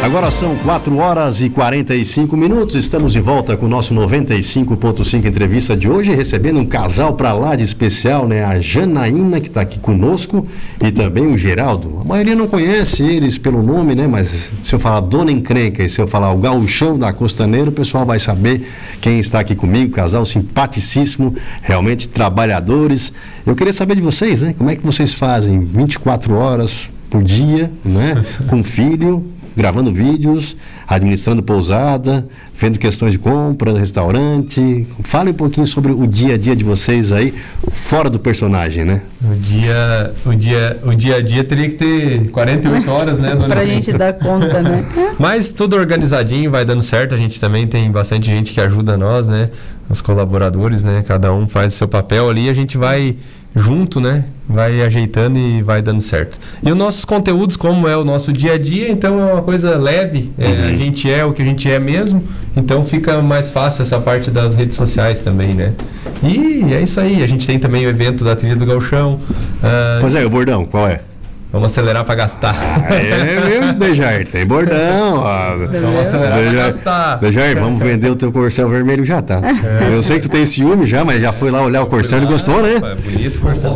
Agora são 4 horas e 45 minutos, estamos de volta com o nosso 95.5 entrevista de hoje, recebendo um casal pra lá de especial, né? A Janaína, que está aqui conosco, e também o Geraldo. A maioria não conhece eles pelo nome, né? Mas se eu falar Dona Encrenca e se eu falar o Gauchão da Costaneira, o pessoal vai saber quem está aqui comigo, casal simpaticíssimo, realmente trabalhadores. Eu queria saber de vocês, né? Como é que vocês fazem 24 horas por dia, né? Com filho, gravando vídeos, administrando pousada, vendo questões de compra, restaurante. Fale um pouquinho sobre o dia a dia de vocês aí, fora do personagem, né? O dia a dia teria que ter 48 horas, né, dona? Pra gente dar conta, né? Mas tudo organizadinho, vai dando certo. A gente também tem bastante gente que ajuda nós, né? Os colaboradores, né? Cada um faz o seu papel ali, a gente vai junto, né? Vai ajeitando e vai dando certo. E os nossos conteúdos, como é o nosso dia a dia, então é uma coisa leve, a gente é o que a gente é mesmo, então fica mais fácil essa parte das redes sociais também, né? E é isso aí, a gente tem também o evento da Trilha do Gauchão. Pois é, o bordão, qual é? Vamos acelerar para gastar. É mesmo, Dejair, tem bordão. Vamos acelerar para gastar. Dejair, vamos vender o teu Corcel vermelho já, tá? Eu sei que tu tem ciúme já, mas já foi lá olhar o Corcel e gostou, né? É bonito o Corcel.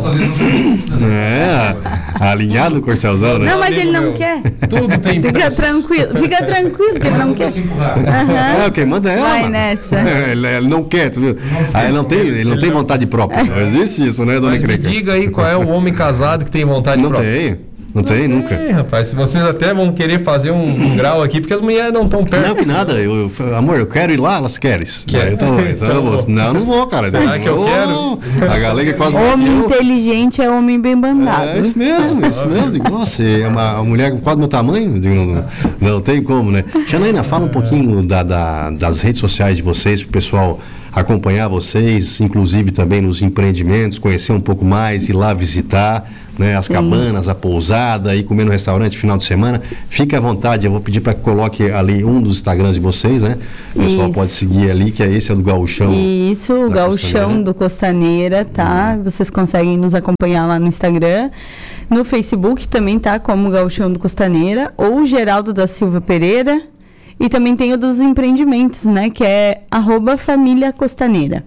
Alinhado o Corcelzão, né? Não, mas ele não quer. Tudo tem Fica tranquilo que ele não quer. Quem manda é ela. Vai nessa. Ele não quer, tu viu? Ele não tem vontade própria. Não existe isso, né, dona Mas me Encrenca? diga aí qual é o homem casado que tem vontade própria. Não tem, nunca. Rapaz, se vocês até vão querer fazer um grau aqui, porque as mulheres não estão perto. Não, que nada. Amor, eu quero ir lá, elas querem. Quer? Então eu vou. Não vou, cara. Será que eu quero? A galega é quase... Homem inteligente é homem bem bandado. É isso mesmo. Digo, nossa, é uma mulher quase do meu tamanho? Digo, não tem como, né? Janaína, fala um pouquinho das redes sociais de vocês, para o pessoal acompanhar vocês, inclusive também nos empreendimentos, conhecer um pouco mais, ir lá visitar, né, as cabanas, a pousada, ir comer no restaurante final de semana. Fique à vontade, eu vou pedir para que coloque ali um dos Instagrams de vocês, né? O pessoal pode seguir ali, que esse é do Gauchão. Isso, o Gauchão do Costaneira, tá? Vocês conseguem nos acompanhar lá no Instagram. No Facebook também tá como Gauchão do Costaneira, ou Geraldo da Silva Pereira. E também tem o dos empreendimentos, né? Que é @Família Costaneira.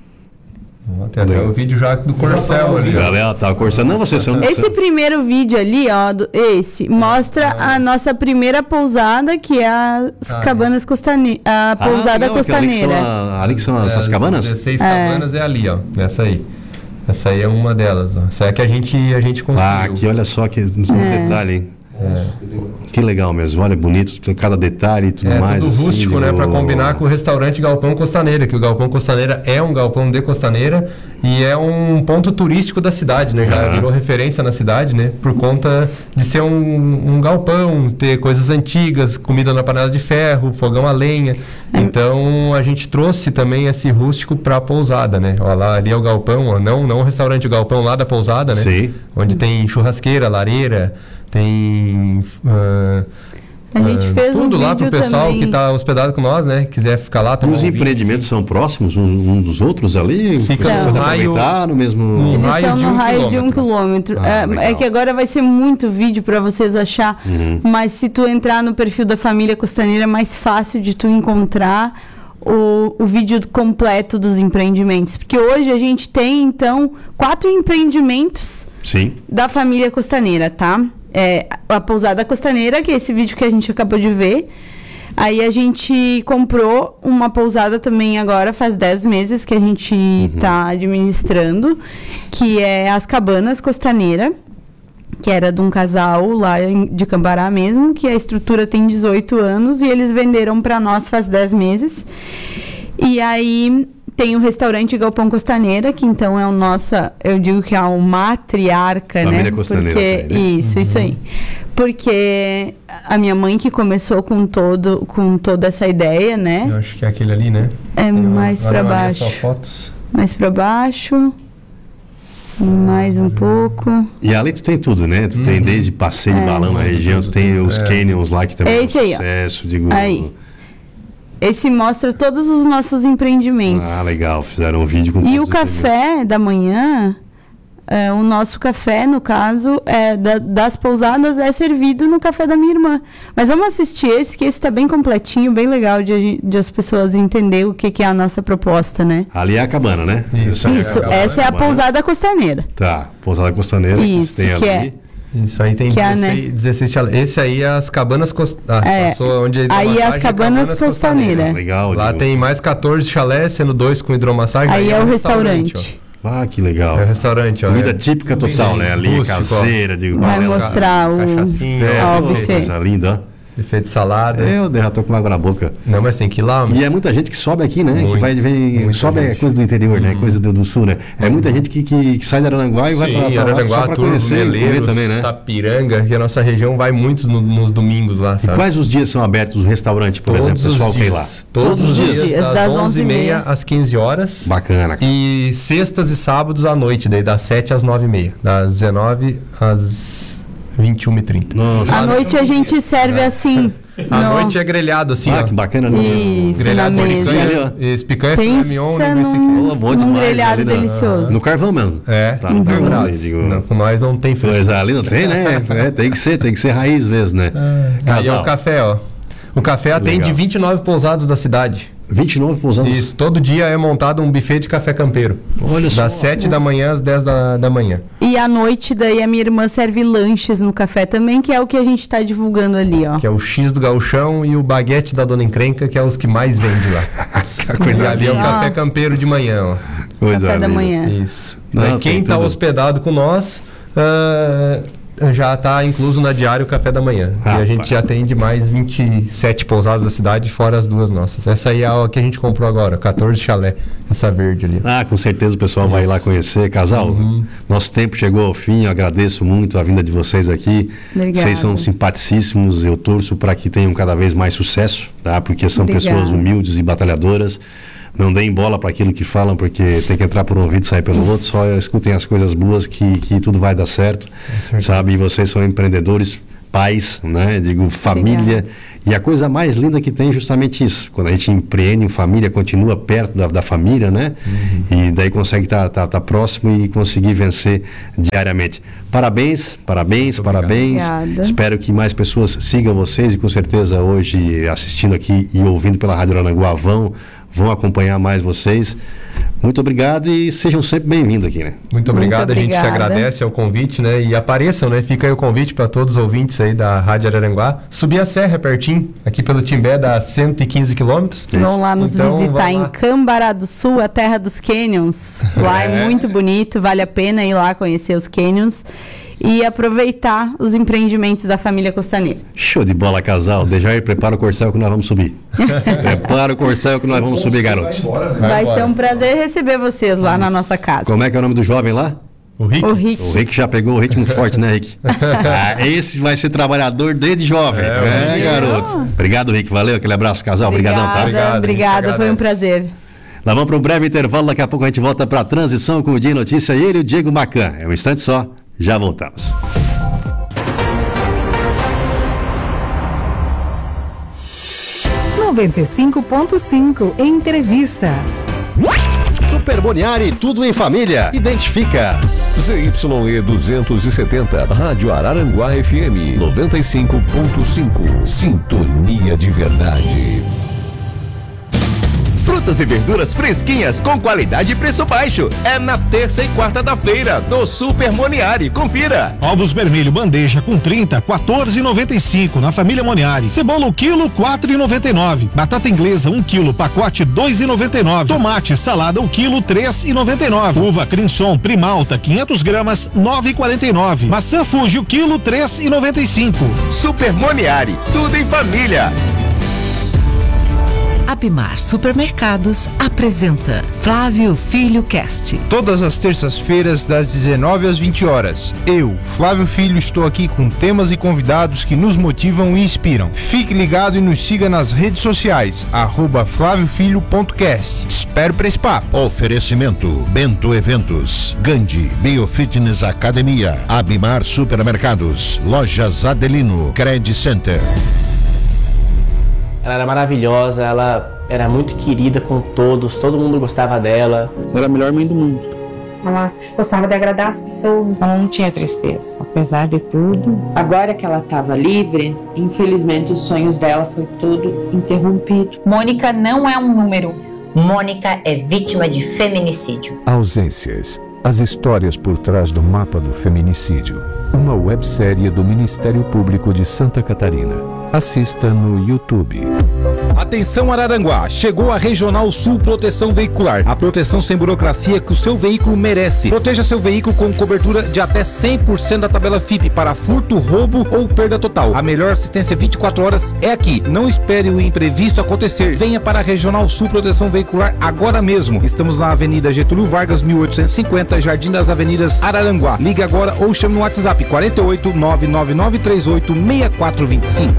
Tem até o vídeo já do Corcel ali. Galera, tá o Corcel. Não, vocês são... Esse primeiro vídeo ali, ó, mostra a nossa primeira pousada, que é as Cabanas Costaneiras. A pousada Costaneira. Ali que são as cabanas? 16 cabanas é ali, ó. Essa aí. Essa aí é uma delas, ó. Essa é a que a gente construiu. Aqui, olha só que detalhe, hein? Que legal mesmo, olha, bonito, cada detalhe e tudo mais. Tudo rústico, né, para combinar com o restaurante Galpão Costaneira, que o Galpão Costaneira é um galpão de Costaneira e é um ponto turístico da cidade, né, já virou referência na cidade, né, por conta de ser um galpão, ter coisas antigas, comida na panela de ferro, fogão a lenha. Então a gente trouxe também esse rústico para a pousada, né? Ó, lá ali é o galpão, ó, não o restaurante, o galpão lá da pousada, né? Sim. Onde tem churrasqueira, lareira, tem a gente fez tudo um lá pro pessoal também. Que está hospedado com nós, né? Quiser ficar lá, tomar os empreendimentos são próximos um dos outros ali? Fica no raio, no mesmo... Eles são no raio de 1 quilômetro. É que agora vai ser muito vídeo para vocês achar, mas se tu entrar no perfil da Família Costaneira é mais fácil de tu encontrar o vídeo completo dos empreendimentos. Porque hoje a gente tem, então, 4 empreendimentos da Família Costaneira, tá? A Pousada Costaneira, que é esse vídeo que a gente acabou de ver. Aí a gente comprou uma pousada também agora, faz 10 meses que a gente está administrando, que é as Cabanas Costaneira, que era de um casal lá de Cambará mesmo, que a estrutura tem 18 anos e eles venderam para nós faz 10 meses. E aí tem o restaurante Galpão Costaneira, que então é o nosso, eu digo que é o matriarca, Família né? Costaneira. Porque, isso aí. Porque a minha mãe que começou com toda essa ideia, né? Eu acho que é aquele ali, né? É mais para baixo. Só fotos. Mais para baixo. Mais um pouco. E ali tu tem tudo, né? Tu tem desde passeio de balão na região, tu tem os canyons lá que também é esse aí, sucesso. Digo, aí. Esse mostra todos os nossos empreendimentos. Ah, legal. Fizeram um vídeo com E o café da manhã, o nosso café, no caso, das pousadas, é servido no café da minha irmã. Mas vamos assistir esse, que esse está bem completinho, bem legal de as pessoas entenderem o que é a nossa proposta, né? Ali é a cabana, né? Isso, essa é a pousada costeira. Tá, pousada costeira. Isso, tem que ali. Isso aí tem 16 chalés. Esse aí é as cabanas costaneiras. Aí é as cabanas costaneiras. Legal. Lá tem mais 14 chalés, sendo 2 com hidromassagem. Aí é o restaurante. Ah, que legal. É o restaurante, ó. Comida típica total, né? Ali, rústico, caseira. Vai mostrar o buffet. Coisa linda, ó. Buffet de salada. Eu já tô com água na boca. Não, mas tem que ir lá. E é muita gente que sobe aqui, né? Muito, que sobe é coisa do interior, né? Coisa do sul, né? É muita gente que sai de Araranguá e vai pra Araranguá, lá só pra conhecer, Meleiros, também, né? Sapiranga, que a nossa região vai muito nos domingos lá, sabe? E quais os dias são abertos o restaurante, por exemplo, o pessoal quer ir lá? Todos os dias, das 11h30 às 15 horas. Bacana. E sextas e sábados à noite, daí das 7 às 9h30. Das 19 às 21h30. À noite a gente serve assim. À noite é grelhado assim, ó. Que bacana. Isso, grelhado na mesa. Picanha, filé mignon, linguiça num grelhado delicioso. No carvão mesmo. Tá no carvão. Não, com nós não tem frescura. Pois ali não tem, né? Tem que ser raiz mesmo, né? Aí é o café, ó. O café atende 29 pousadas da cidade. 29 pousadas? Isso, todo dia é montado um buffet de café campeiro. Olha só. Das 7 da manhã às 10 da manhã. E à noite, daí a minha irmã serve lanches no café também, que é o que a gente está divulgando ali, ó. Que é o X do Gauchão e o baguete da Dona Encrenca, que é os que mais vende lá. Coisa ali é o café campeiro de manhã, ó. Café da manhã. Isso. Daí quem está hospedado com nós... já está incluso na diária o café da manhã. E a gente já atende mais 27 pousadas da cidade, fora as 2 nossas. Essa aí é a que a gente comprou agora, 14 chalé, essa verde ali. Com certeza o pessoal vai lá conhecer. Casal, nosso tempo chegou ao fim, eu agradeço muito a vinda de vocês aqui. Obrigada. Vocês são simpaticíssimos, eu torço para que tenham cada vez mais sucesso, tá? Porque são pessoas humildes e batalhadoras. Não deem bola para aquilo que falam, porque tem que entrar por um ouvido e sair pelo outro. Só escutem as coisas boas que tudo vai dar certo, sabe? E vocês são empreendedores, pais, né? Digo, família. Obrigada. E a coisa mais linda que tem é justamente isso. Quando a gente empreende em família, continua perto da família, né? E daí consegue estar próximo e conseguir vencer diariamente. Parabéns. Obrigada. Espero que mais pessoas sigam vocês e com certeza hoje assistindo aqui e ouvindo pela Rádio Araranguá vão acompanhar mais vocês. Muito obrigado e sejam sempre bem-vindos aqui, né? Muito obrigado, a gente que agradece o convite, né? E apareçam, né? Fica aí o convite para todos os ouvintes aí da Rádio Araranguá. Subir a serra pertinho, aqui pelo Timbé, dá 115 quilômetros. Vão lá nos visitar em Cambará do Sul, a terra dos canyons. Lá é muito bonito, vale a pena ir lá conhecer os canyons e aproveitar os empreendimentos da família costaneira. Show de bola, casal. Dejair, prepara o corcel que nós vamos subir. Prepara o corcel que nós vamos subir, garotos. Vai ser um prazer receber vocês lá na nossa casa. Como é que é o nome do jovem lá? O Rick. O Rick já pegou o ritmo forte, né, Rick? Esse vai ser trabalhador desde jovem. Garoto. Obrigado, Rick. Valeu, aquele abraço, casal. Obrigadão, tá? Obrigada, foi um prazer. Nós vamos para um breve intervalo, daqui a pouco a gente volta para a transição com o Dia Notícia e ele, o Diego Macan. É um instante só. Já voltamos. Entrevista. Super Boniari, tudo em família. Identifica. ZYE 270, Rádio Araranguá FM 95.5. Sintonia de verdade. Frutas e verduras fresquinhas com qualidade e preço baixo. É na terça e quarta da feira do Super Moniari. Confira. Ovos vermelho bandeja com 30, 14,95 na família Moniari. Cebola o quilo, 4,99. Batata inglesa 1 quilo, pacote 2,99. Tomate salada o quilo, 3,99. Uva Crimson Primalta 500 gramas, 9,49. Maçã Fuji o quilo, 3,95. Super Moniari, tudo em família. Abimar Supermercados apresenta Flávio Filho Cast. Todas as terças-feiras, das 19 às 20 horas. Eu, Flávio Filho, estou aqui com temas e convidados que nos motivam e inspiram. Fique ligado e nos siga nas redes sociais, @flaviofilho.cast. Espero para esse papo. Oferecimento Bento Eventos, Gandhi Biofitness Academia, Abimar Supermercados, Lojas Adelino, Credit Center. Ela era maravilhosa, ela era muito querida com todos, todo mundo gostava dela. Era a melhor mãe do mundo. Ela gostava de agradar as pessoas, ela não tinha tristeza, apesar de tudo. Agora que ela estava livre, infelizmente os sonhos dela foi tudo interrompido. Mônica não é um número. Mônica é vítima de feminicídio. Ausências. As histórias por trás do mapa do feminicídio. Uma websérie do Ministério Público de Santa Catarina. Assista no YouTube. Atenção Araranguá, chegou a Regional Sul Proteção Veicular, a proteção sem burocracia que o seu veículo merece. Proteja seu veículo com cobertura de até 100% da tabela FIPE para furto, roubo ou perda total. A melhor assistência 24 horas é aqui. Não espere o imprevisto acontecer. Venha para a Regional Sul Proteção Veicular agora mesmo. Estamos na Avenida Getúlio Vargas, 1850, Jardim das Avenidas, Araranguá. Ligue agora ou chame no WhatsApp 48 999 38 6425.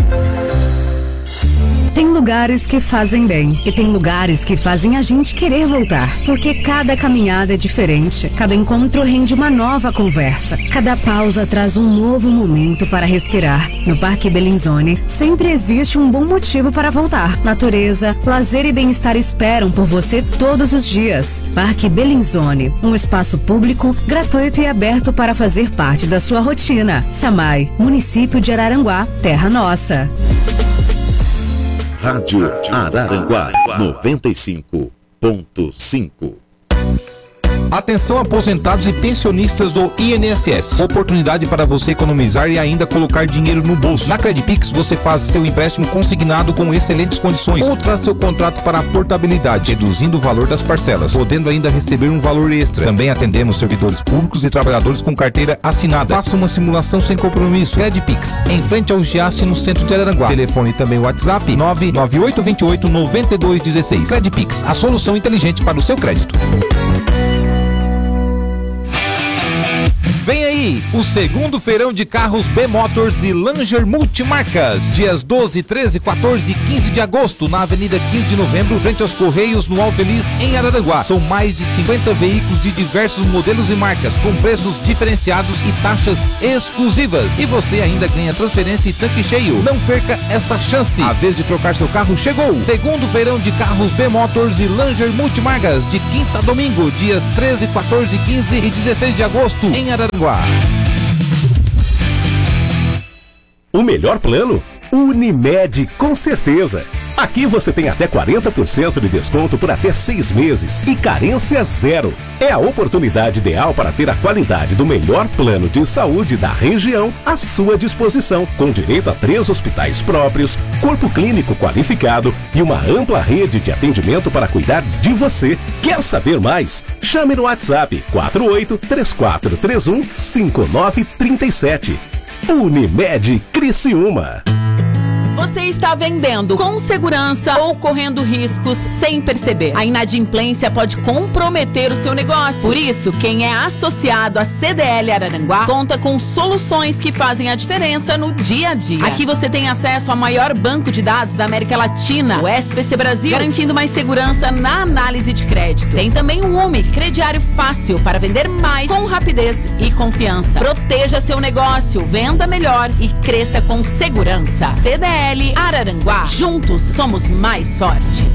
Tem lugares que fazem bem e tem lugares que fazem a gente querer voltar, porque cada caminhada é diferente, cada encontro rende uma nova conversa, cada pausa traz um novo momento para respirar. No Parque Bellinzone sempre existe um bom motivo para voltar. Natureza, lazer e bem-estar esperam por você todos os dias. Parque Bellinzone, um espaço público, gratuito e aberto para fazer parte da sua rotina. Samai, município de Araranguá, terra nossa. Rádio Araranguá 95.5. Atenção aposentados e pensionistas do INSS. Oportunidade para você economizar e ainda colocar dinheiro no bolso. Na Credpix você faz seu empréstimo consignado com excelentes condições ou traz seu contrato para a portabilidade, reduzindo o valor das parcelas, podendo ainda receber um valor extra. Também atendemos servidores públicos e trabalhadores com carteira assinada. Faça uma simulação sem compromisso. Credpix, em frente ao Giasse, no centro de Araranguá. Telefone também WhatsApp 998289216. Credpix, a solução inteligente para o seu crédito. Vem aí, o segundo feirão de carros B-Motors e Langer Multimarcas. Dias 12, 13, 14 e 15 de agosto, na Avenida 15 de Novembro, frente aos Correios, no Alfeliz, em Araranguá. São mais de 50 veículos de diversos modelos e marcas, com preços diferenciados e taxas exclusivas. E você ainda ganha transferência e tanque cheio. Não perca essa chance. A vez de trocar seu carro chegou. Segundo feirão de carros B-Motors e Langer Multimarcas, de quinta a domingo, dias 13, 14, 15 e 16 de agosto, em Araranguá. O melhor plano? Unimed, com certeza. Aqui você tem até 40% de desconto por até 6 meses e carência zero. É a oportunidade ideal para ter a qualidade do melhor plano de saúde da região à sua disposição, com direito a 3 hospitais próprios, corpo clínico qualificado e uma ampla rede de atendimento para cuidar de você. Quer saber mais? Chame no WhatsApp 4834315937. Unimed Criciúma. Você está vendendo com segurança ou correndo riscos sem perceber. A inadimplência pode comprometer o seu negócio. Por isso, quem é associado à CDL Araranguá conta com soluções que fazem a diferença no dia a dia. Aqui você tem acesso ao maior banco de dados da América Latina, o SPC Brasil, garantindo mais segurança na análise de crédito. Tem também o UMI, crediário fácil para vender mais com rapidez e confiança. Proteja seu negócio, venda melhor e cresça com segurança. CDL Araranguá. Juntos somos mais fortes.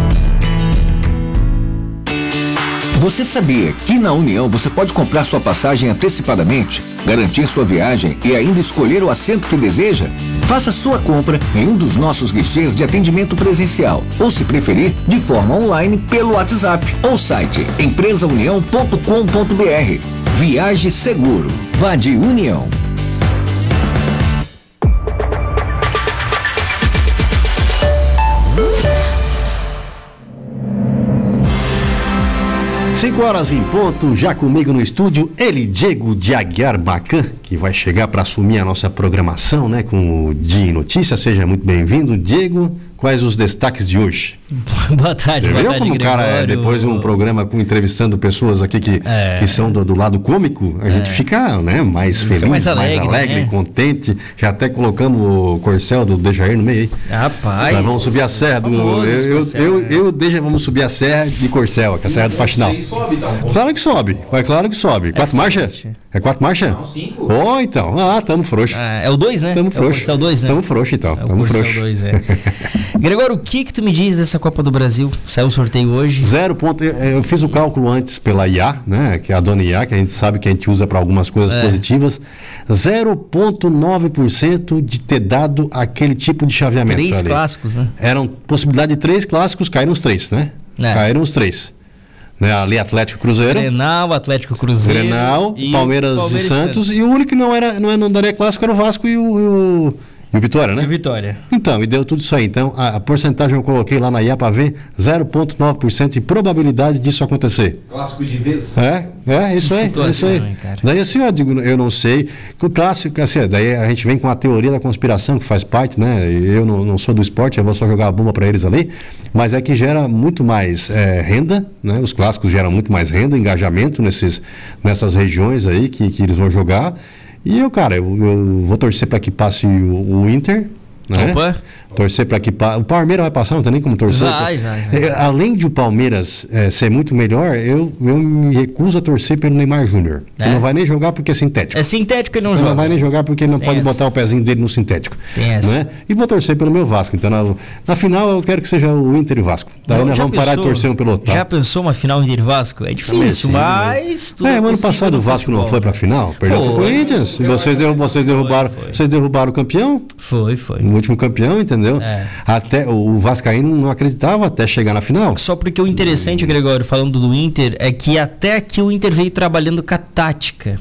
Você sabia que na União você pode comprar sua passagem antecipadamente, garantir sua viagem e ainda escolher o assento que deseja? Faça sua compra em um dos nossos guichês de atendimento presencial ou, se preferir, de forma online pelo WhatsApp ou site empresaunião.com.br. Viaje seguro. Vá de União. 5 horas em ponto, já comigo no estúdio, ele, Diego de Aguiar Bacan, que vai chegar para assumir a nossa programação, né, com o Dia em Notícias. Seja muito bem-vindo, Diego. Quais os destaques de hoje? Boa tarde, Você boa tarde, como o cara é depois de um programa entrevistando pessoas aqui que são do lado cômico, a gente fica, né, mais feliz, mais alegre, né? Contente. Já até colocamos o Corcel do Dejair no meio aí. Rapaz! Nós vamos subir a serra do... Eu Deja, vamos subir a serra de Corcel, que é a serra do Faxinal. Claro que sobe, vai, claro que sobe. 4 marchas? É 4 marchas? Não, 5. Ó, então. Tamo frouxo. É o 2, né? Tamo frouxo. É o Corsel 2, né? Tamo frouxo, então. Tamo frouxo. 2, Gregório, o que tu me diz dessa Copa do Brasil? Saiu o sorteio hoje? 0 ponto. Eu fiz o cálculo antes pela IA, né? Que é a dona IA, que a gente sabe que a gente usa para algumas coisas positivas. 0,9% de ter dado aquele tipo de chaveamento. 3 clássicos, né? Eram possibilidade de 3 clássicos, caíram os 3, né? Caíram os 3. Né? Ali Atlético Cruzeiro. Grenal, Atlético Cruzeiro. Grenal, Palmeiras e Santos. E o único que não daria clássico era o Vasco e o Vitória, né? E o Vitória. Então, e deu tudo isso aí. Então, a porcentagem eu coloquei lá na IA para ver, 0,9% de probabilidade disso acontecer. Clássico de vez. Isso aí. Cara. Daí assim, eu não sei. O clássico, assim, daí a gente vem com a teoria da conspiração, que faz parte, né? Eu não sou do esporte, eu vou só jogar a bomba para eles ali, mas é que gera muito mais renda, né? Os clássicos geram muito mais renda, engajamento nessas regiões aí que eles vão jogar. E eu vou torcer para que passe o Inter, né? Opa. Torcer para que passe. O Palmeiras vai passar, não tem nem como torcer. Vai. Além de o Palmeiras ser muito melhor, eu me recuso a torcer pelo Neymar Júnior. Ele não vai nem jogar porque é sintético. É sintético e não joga. Ele não vai nem jogar porque ele não pode botar o pezinho dele no sintético. Né? E vou torcer pelo meu Vasco. Então, na final, eu quero que seja o Inter e Vasco. Daí nós vamos parar de torcer um pelo outro. Já pensou uma final Inter e Vasco? É difícil, mas... ano passado o Vasco não foi pra final? Perdeu pro Corinthians. E vocês derrubaram o campeão? Foi. O último campeão, entendeu? Até o Vascaíno não acreditava até chegar na final. Só porque o interessante, Gregório, falando do Inter, é que até aqui o Inter veio trabalhando com a tática.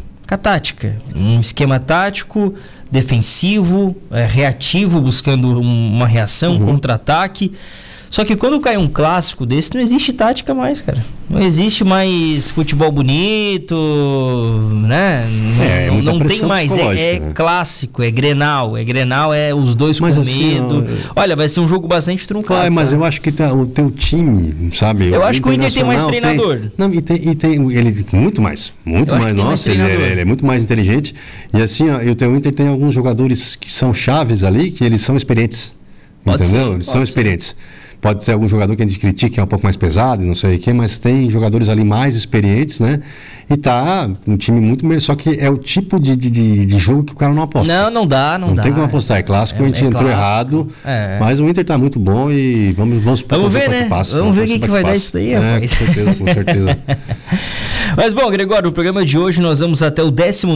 Um esquema tático, defensivo, reativo, buscando uma reação, contra-ataque. Só que quando cai um clássico desse, não existe tática mais, cara. Não existe mais futebol bonito, né? Não tem mais. É clássico, é Grenal. É os dois com medo. Olha, vai ser um jogo bastante truncado. Mas eu acho que o teu time, sabe? Eu acho que o Inter tem mais treinador. Tem ele muito mais. Nossa, ele é muito mais inteligente. E assim, o teu Inter tem alguns jogadores que são chaves ali, que eles são experientes. Entendeu? Eles são experientes. Pode ser algum jogador que a gente critica, que é um pouco mais pesado, não sei o quê, mas tem jogadores ali mais experientes, né? E tá um time muito melhor, só que é o tipo de jogo que o cara não aposta. Não dá. Não tem como apostar, é clássico, a gente entrou errado, mas o Inter tá muito bom e vamos ver, né? Vamos ver o que vai dar isso daí, rapaz. Com certeza. Mas bom, Gregório, no programa de hoje nós vamos até o 19º